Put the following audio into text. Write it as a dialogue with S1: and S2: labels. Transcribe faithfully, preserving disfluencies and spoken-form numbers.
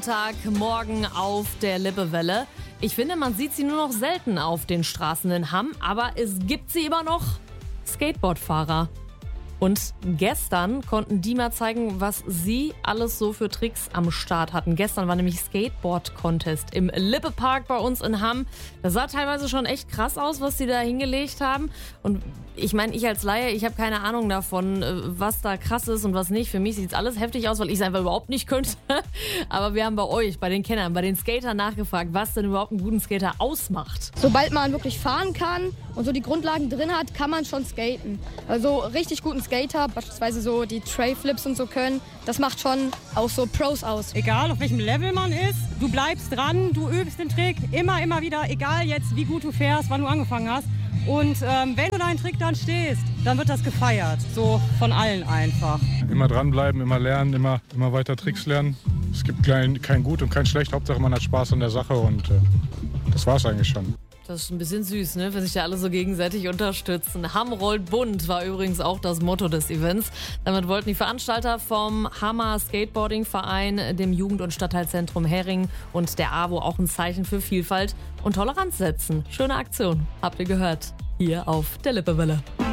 S1: Morgen auf der Lippewelle. Ich finde, man sieht sie nur noch selten auf den Straßen in Hamm, aber es gibt sie immer noch, Skateboardfahrer. Und gestern konnten die mal zeigen, was sie alles so für Tricks am Start hatten. Gestern war nämlich Skateboard-Contest im Lippe-Park bei uns in Hamm. Das sah teilweise schon echt krass aus, was sie da hingelegt haben. Und ich meine, ich als Laie, ich habe keine Ahnung davon, was da krass ist und was nicht. Für mich sieht es alles heftig aus, weil ich es einfach überhaupt nicht könnte. Aber wir haben bei euch, bei den Kennern, bei den Skatern nachgefragt, was denn überhaupt einen guten Skater ausmacht.
S2: Sobald man wirklich fahren kann und so die Grundlagen drin hat, kann man schon skaten. Also richtig guten Skater, beispielsweise so die Tray-Flips und so können, das macht schon auch so Pros aus.
S3: Egal auf welchem Level man ist, du bleibst dran, du übst den Trick immer, immer wieder, egal jetzt wie gut du fährst, wann du angefangen hast. Und ähm, wenn du deinen Trick dann stehst, dann wird das gefeiert, so von allen einfach.
S4: Immer dranbleiben, immer lernen, immer, immer weiter Tricks lernen. Es gibt kein, kein Gut und kein Schlecht, Hauptsache man hat Spaß an der Sache und äh, das war's eigentlich schon.
S1: Das ist ein bisschen süß, ne? Wenn sich da alle so gegenseitig unterstützen. Hamm rollt bunt war übrigens auch das Motto des Events. Damit wollten die Veranstalter vom Hammer Skateboarding Verein, dem Jugend- und Stadtteilzentrum Hering und der A W O auch ein Zeichen für Vielfalt und Toleranz setzen. Schöne Aktion, habt ihr gehört, hier auf der Lippewelle.